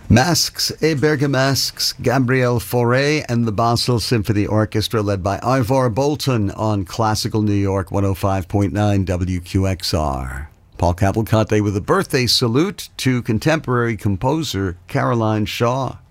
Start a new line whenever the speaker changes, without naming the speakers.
Masques et Bergamasques, Gabriel Fauré and the Basel Symphony Orchestra led by Ivor Bolton on Classical New York 105.9 WQXR. Paul Cavalcante with a birthday salute to contemporary composer Caroline Shaw.